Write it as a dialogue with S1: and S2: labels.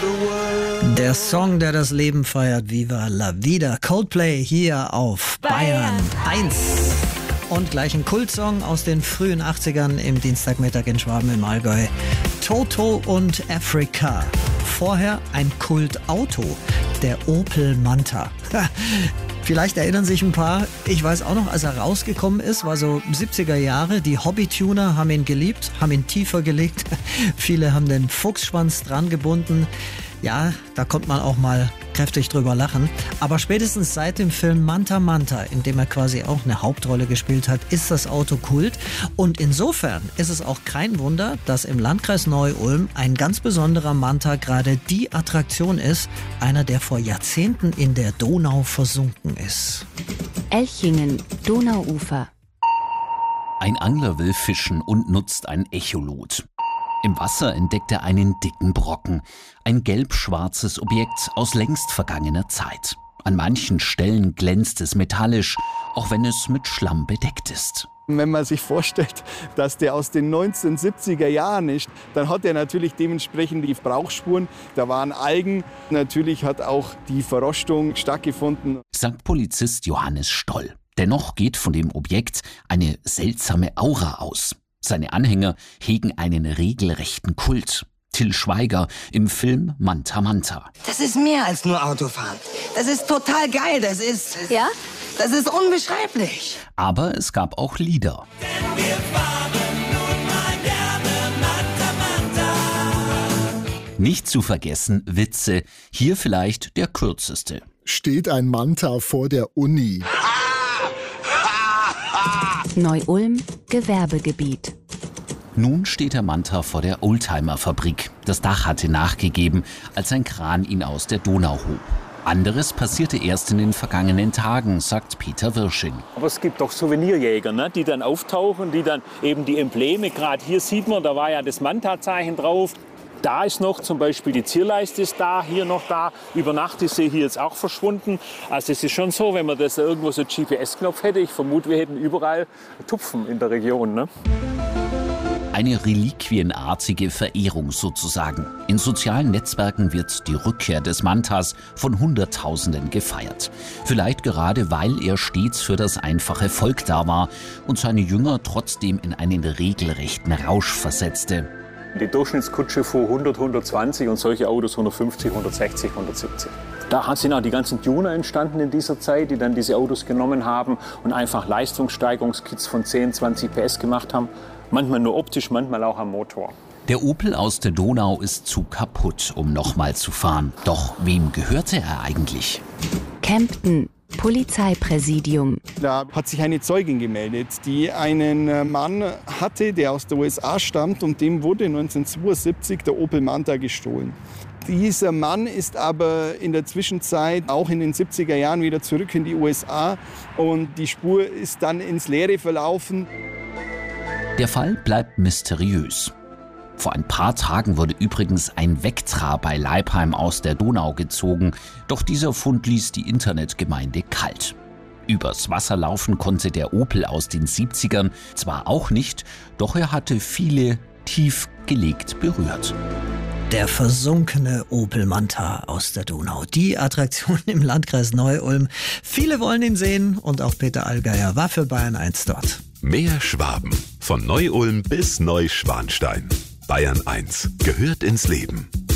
S1: Der Song, der das Leben feiert, Viva la Vida. Coldplay hier auf Bayern 1. Und gleich ein Kultsong aus den frühen 80ern im Dienstagmittag in Schwaben im Allgäu. Toto und Africa. Vorher ein Kultauto, der Opel Manta. Vielleicht erinnern sich ein paar. Ich weiß auch noch, als er rausgekommen ist, war so 70er Jahre. Die Hobbytuner haben ihn geliebt, haben ihn tiefer gelegt. Viele haben den Fuchsschwanz dran gebunden. Ja, da konnte man auch mal kräftig drüber lachen. Aber spätestens seit dem Film Manta Manta, in dem er quasi auch eine Hauptrolle gespielt hat, ist das Auto Kult. Und insofern ist es auch kein Wunder, dass im Landkreis Neu-Ulm ein ganz besonderer Manta gerade die Attraktion ist, einer, der vor Jahrzehnten in der Donau versunken ist.
S2: Elchingen, Donauufer.
S3: Ein Angler will fischen und nutzt ein Echolot. Im Wasser entdeckt er einen dicken Brocken. Ein gelb-schwarzes Objekt aus längst vergangener Zeit. An manchen Stellen glänzt es metallisch, auch wenn es mit Schlamm bedeckt ist.
S4: Wenn man sich vorstellt, dass der aus den 1970er Jahren ist, dann hat er natürlich dementsprechend die Brauchspuren. Da waren Algen. Natürlich hat auch die Verrostung stattgefunden.
S3: Sagt Polizist Johannes Stoll. Dennoch geht von dem Objekt eine seltsame Aura aus. Seine Anhänger hegen einen regelrechten Kult. Till Schweiger im Film Manta Manta.
S5: Das ist mehr als nur Autofahren. Das ist total geil. Das ist unbeschreiblich.
S3: Aber es gab auch Lieder.
S6: Denn wir fahren nun mal gerne Manta Manta.
S3: Nicht zu vergessen Witze. Hier vielleicht der kürzeste.
S7: Steht ein Manta vor der Uni.
S2: Neu-Ulm, Gewerbegebiet.
S3: Nun steht der Manta vor der Oldtimer-Fabrik. Das Dach hatte nachgegeben, als ein Kran ihn aus der Donau hob. Anderes passierte erst in den vergangenen Tagen, sagt Peter Wirsching.
S8: Aber es gibt auch Souvenirjäger, ne, die dann auftauchen, die dann eben die Embleme, gerade hier sieht man, da war ja das Manta-Zeichen drauf. Da ist noch zum Beispiel die Zierleiste ist da, hier noch da. Über Nacht ist sie hier jetzt auch verschwunden. Also es ist schon so, wenn man das irgendwo so einen GPS-Knopf hätte, ich vermute, wir hätten überall Tupfen in der Region. Ne?
S3: Eine reliquienartige Verehrung sozusagen. In sozialen Netzwerken wird die Rückkehr des Mantas von Hunderttausenden gefeiert. Vielleicht gerade, weil er stets für das einfache Volk da war und seine Jünger trotzdem in einen regelrechten Rausch versetzte.
S8: Die Durchschnittskutsche fuhr 100, 120 und solche Autos 150, 160, 170. Da sind auch die ganzen Tuner entstanden in dieser Zeit, die dann diese Autos genommen haben und einfach Leistungssteigerungskits von 10, 20 PS gemacht haben. Manchmal nur optisch, manchmal auch am Motor.
S3: Der Opel aus der Donau ist zu kaputt, um nochmal zu fahren. Doch wem gehörte er eigentlich?
S2: Kempten, Polizeipräsidium.
S4: Da hat sich eine Zeugin gemeldet, die einen Mann hatte, der aus den USA stammt, und dem wurde 1972 der Opel Manta gestohlen. Dieser Mann ist aber in der Zwischenzeit auch in den 70er Jahren wieder zurück in die USA und die Spur ist dann ins Leere verlaufen.
S3: Der Fall bleibt mysteriös. Vor ein paar Tagen wurde übrigens ein Vectra bei Leipheim aus der Donau gezogen, doch dieser Fund ließ die Internetgemeinde kalt. Übers Wasser laufen konnte der Opel aus den 70ern zwar auch nicht, doch er hatte viele tief gelegt berührt.
S1: Der versunkene Opel Manta aus der Donau. Die Attraktion im Landkreis Neu-Ulm. Viele wollen ihn sehen und auch Peter Allgeier war für Bayern 1 dort.
S9: Mehr Schwaben. Von Neu-Ulm bis Neuschwanstein. Bayern 1 gehört ins Leben.